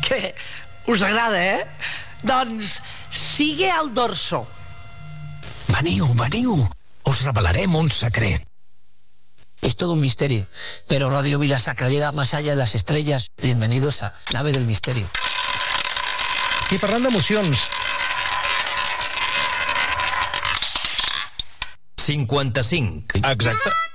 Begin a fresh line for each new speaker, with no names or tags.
que us agrada, Doncs sigue al dorso.
Veniu, os revelarem un secret.
Es todo un misterio, pero Radio Vila-Sacra llega más allá de las estrellas. Bienvenidos a Nave del Misterio.
I parlant d'emocions...
55.
Exacte.